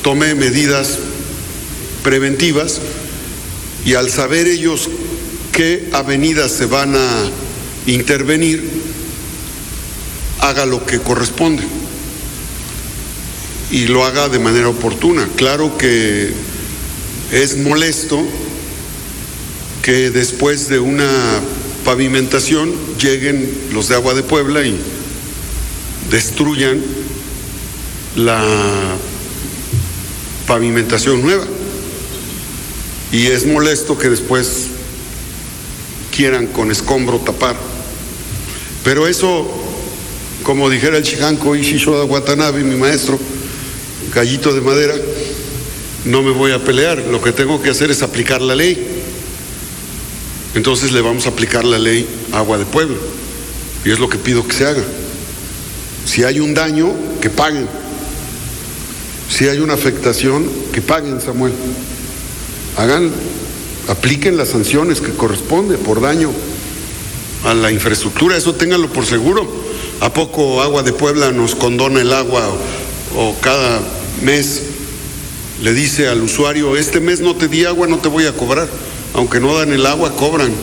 tome medidas preventivas y al saber ellos qué avenidas se van a intervenir, haga lo que corresponde y lo haga de manera oportuna. Claro que es molesto que después de una pavimentación lleguen los de Agua de Puebla y destruyan la pavimentación nueva. Y es molesto que después quieran con escombro tapar. Pero eso, como dijera el Shihanko Ishishoda Watanabe, mi maestro, gallito de madera, no me voy a pelear. Lo que tengo que hacer es aplicar la ley. Entonces le vamos a aplicar la ley a Agua de Puebla. Y es lo que pido que se haga. Si hay un daño, que paguen. Si hay una afectación, que paguen, Samuel. Apliquen las sanciones que corresponde por daño a la infraestructura. Eso ténganlo por seguro. ¿A poco Agua de Puebla nos condona el agua o cada mes le dice al usuario, este mes no te di agua, no te voy a cobrar? Aunque no dan el agua, cobran.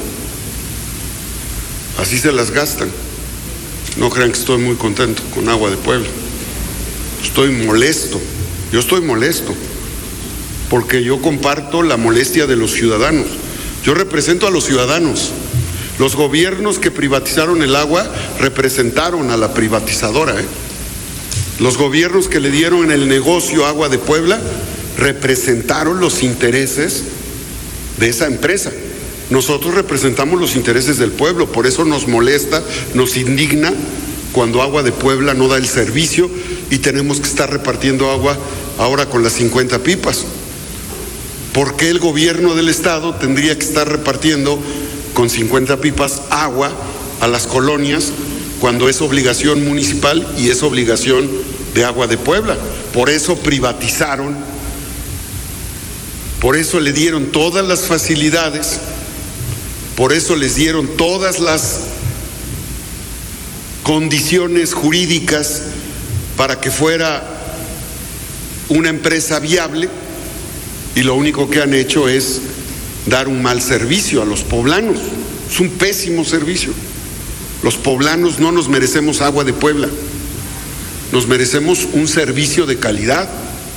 Así se las gastan. No crean que estoy muy contento con Agua de Puebla. Estoy molesto. Yo estoy molesto porque yo comparto la molestia de los ciudadanos. Yo represento a los ciudadanos. Los gobiernos que privatizaron el agua representaron a la privatizadora. Los gobiernos que le dieron el negocio a Agua de Puebla representaron los intereses de esa empresa. Nosotros representamos los intereses del pueblo, por eso nos molesta, nos indigna cuando Agua de Puebla no da el servicio y tenemos que estar repartiendo agua ahora con las 50 pipas. ¿Por qué el gobierno del estado tendría que estar repartiendo con 50 pipas agua a las colonias cuando es obligación municipal y es obligación de Agua de Puebla? Por eso privatizaron, por eso le dieron todas las facilidades, por eso les dieron todas las condiciones jurídicas para que fuera una empresa viable, y lo único que han hecho es dar un mal servicio a los poblanos. Es un pésimo servicio. Los poblanos no nos merecemos Agua de Puebla, nos merecemos un servicio de calidad.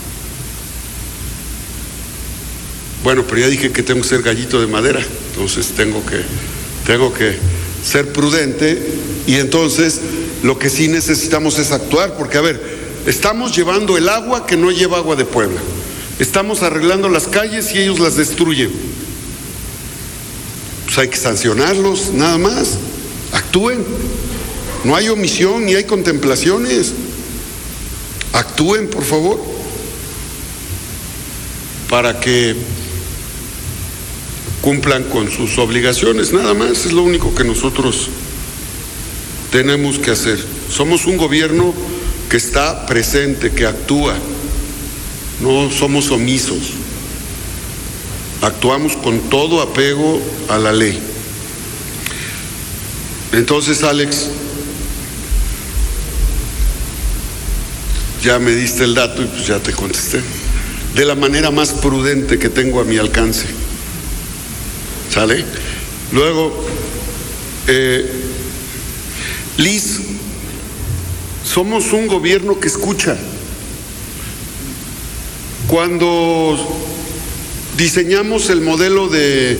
Bueno, pero ya dije que tengo que ser gallito de madera, entonces tengo que ser prudente, y entonces lo que sí necesitamos es actuar, porque a ver, estamos llevando el agua que no lleva Agua de Puebla, estamos arreglando las calles y ellos las destruyen. Pues hay que sancionarlos, nada más. Actúen, no hay omisión ni hay contemplaciones. Actúen, por favor, para que cumplan con sus obligaciones, nada más. Es lo único que nosotros tenemos que hacer. Somos un gobierno que está presente, que actúa, no somos omisos, actuamos con todo apego a la ley. Entonces, Alex, ya me diste el dato y pues ya te contesté de la manera más prudente que tengo a mi alcance. ¿Sale? Luego, Liz, somos un gobierno que escucha. Cuando diseñamos el modelo de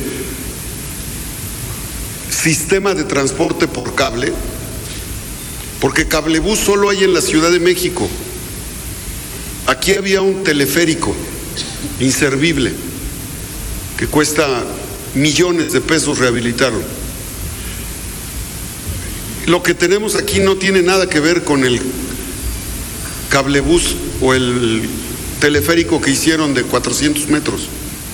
sistema de transporte por cable, porque cablebús solo hay en la Ciudad de México, aquí había un teleférico inservible que cuesta millones de pesos rehabilitarlo. Lo que tenemos aquí no tiene nada que ver con el cablebús o el teleférico que hicieron de 400 metros.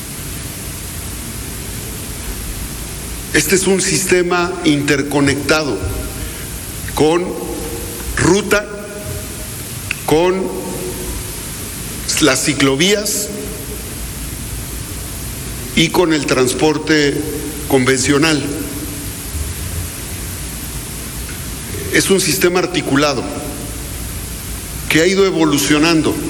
Este es un sistema interconectado con ruta, con las ciclovías y con el transporte convencional. Es un sistema articulado que ha ido evolucionando.